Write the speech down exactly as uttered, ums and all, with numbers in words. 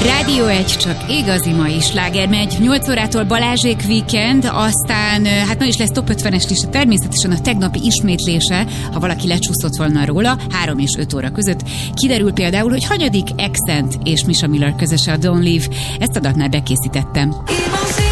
Rádió egy, csak igazi mai sláger megy. nyolc órától Balázsék Weekend, aztán hát ma is lesz top ötvenes lista, természetesen a tegnapi ismétlése, ha valaki lecsúszott volna róla, három és öt óra között. Kiderül például, hogy hanyadik Accent és Misha Miller közöse a Don't Leave. Ezt a dalt már bekészítettem.